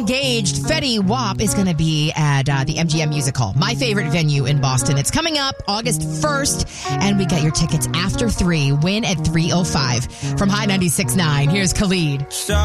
engaged, Fetty Wap is going to be at the MGM Music Hall, my favorite venue in Boston. It's coming up August 1st, and we get your tickets after 3. Win at 3:05. From High 96.9, here's Khalid.